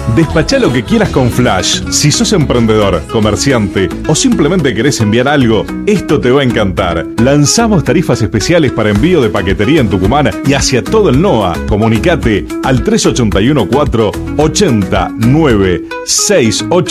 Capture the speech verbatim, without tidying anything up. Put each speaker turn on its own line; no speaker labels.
Despachá lo que quieras con Flash. Si sos emprendedor, comerciante o simplemente querés enviar algo, esto te va a encantar. Lanzamos tarifas especiales para envío de paquetería en Tucumán y hacia todo el N O A. Comunicate al tres ocho uno cuatro ochenta nueve seis ocho